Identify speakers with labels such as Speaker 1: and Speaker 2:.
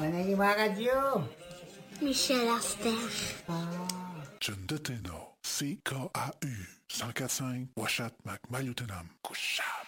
Speaker 1: On a ma radio.
Speaker 2: Michel Asperge.
Speaker 3: John de Teno, CKAU 104.5 Washat McMayutenam Couchard.